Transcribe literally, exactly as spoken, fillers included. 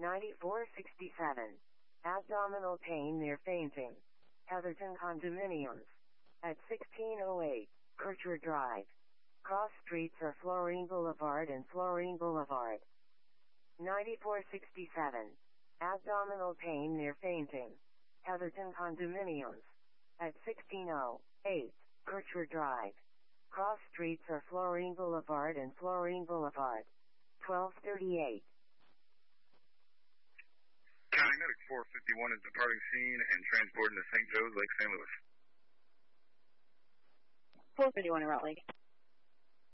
ninety-four sixty-seven. Abdominal pain near fainting. Heatherton Condominiums. At sixteen oh eight, Kircher Drive. Cross streets are Florine Boulevard and Florine Boulevard. ninety-four sixty-seven. Abdominal pain near fainting. Heatherton Condominiums. At sixteen oh eight, Kircher Drive. Cross streets are Florine Boulevard and Florine Boulevard. twelve thirty-eight. County Medic four fifty-one is departing scene and transporting to Saint Joe's, Lake Saint Louis. four fifty-one in Route Lake.